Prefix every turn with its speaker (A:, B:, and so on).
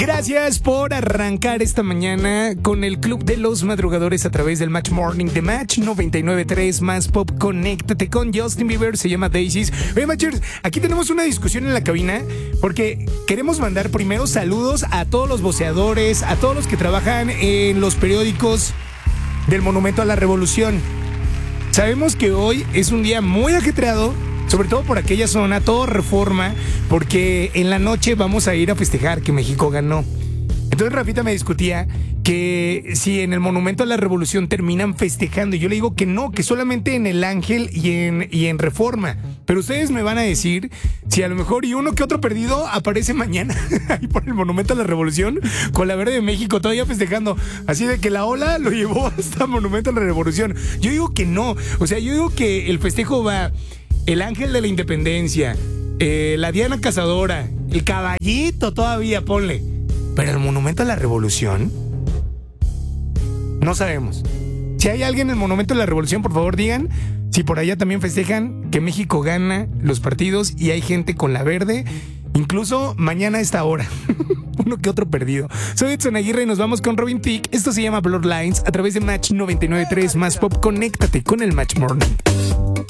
A: Gracias por arrancar esta mañana con el Club de los Madrugadores a través del Match Morning de Match 99.3 Más Pop. Conéctate con Justin Bieber, se llama Daisies. Oye, Matchers, aquí tenemos una discusión en la cabina porque queremos mandar primero saludos a todos los voceadores, a todos los que trabajan en los periódicos del Monumento a la Revolución. Sabemos que hoy es un día muy ajetreado, sobre todo por aquella zona, todo Reforma, porque en la noche vamos a ir a festejar que México ganó. Entonces Rafita me discutía que si en el Monumento a la Revolución terminan festejando, y yo le digo que no, que solamente en el Ángel y en Reforma. Pero ustedes me van a decir si a lo mejor y uno que otro perdido aparece mañana ahí por el Monumento a la Revolución con la Verde de México todavía festejando. Así de que la ola lo llevó hasta el Monumento a la Revolución. Yo digo que no, o sea, yo digo que el festejo va el Ángel de la Independencia, la Diana Cazadora, el Caballito todavía, ponle. Pero el Monumento a la Revolución, no sabemos. Si hay alguien en el Monumento a la Revolución, por favor digan si por allá también festejan que México gana los partidos y hay gente con la verde, incluso mañana a esta hora. Uno que otro perdido. Soy Edson Aguirre y nos vamos con Robin Thicke. Esto se llama Bloodlines a través de Match 99.3 Más Pop. Conéctate con el Match Morning.